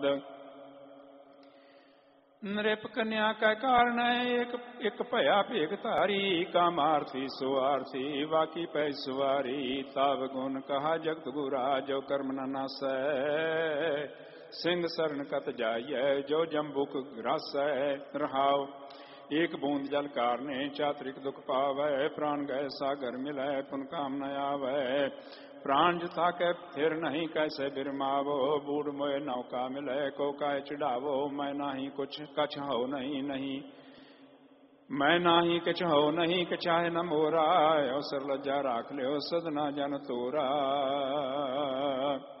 नृप कन्या कै कारण एक एक भया भेग धारी, कामार्थी सुआर्थी वाकी पै सुवारी। ताव गुण कहा जगत गुरा, जो कर्म न नासै, सिंह शरण कत जाइए, जो जम्बुक ग्रासै। रहाव एक बूंद जल कारणे, चातरिक दुख पावै, प्राण गए सागर मिलै, पुन काम न आवै। प्राण जथा कै फिर नहीं, कैसे बिरमावो, बूढ़ मोए नौका मिले, को काय चिढ़ावो। मैं नाही कुछ कछ हो नहीं नहीं, मैं नाही कछ हो नहीं, कि चाहे न मोरा। अवसर लज्जा राख लियो, सद ना जन तोरा।